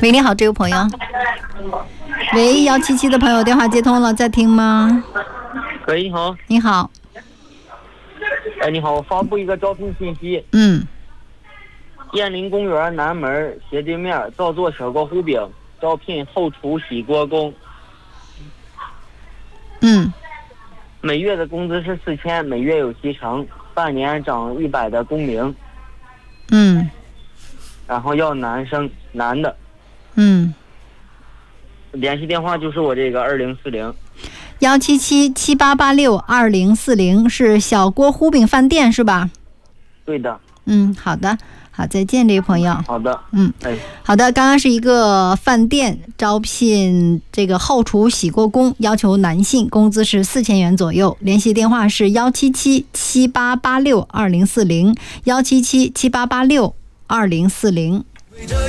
喂，你好，这位朋友。喂，177的朋友，电话接通了，在听吗？ 喂，你好。 你好。 你好，我发布一个招聘信息。雁林公园南门斜对面照做小锅糊饼，招聘后厨洗锅工。每月的工资是4000，每月有提成，半年涨100的工龄。然后要男的。联系电话就是我这个 2040。17778862040是小锅糊饼饭店是吧？ 对的。 好的，好，再见，这位朋友。 好的。 好的，刚刚是一个饭店招聘这个后厨洗锅工，要求男性，工资是4000元左右。联系电话是17778862040，17778862040。